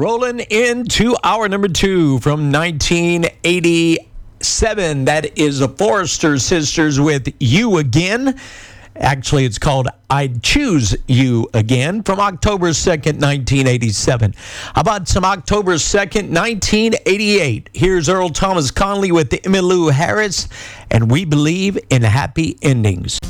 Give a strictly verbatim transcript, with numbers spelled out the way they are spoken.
rolling into hour number two from nineteen eighty-seven. That is the Forrester Sisters with You Again. Actually, it's called I'd Choose You Again from October second, nineteen eighty-seven. How about some October second, nineteen eighty-eight? Here's Earl Thomas Conley with the Emmylou Harris, and We Believe in Happy Endings.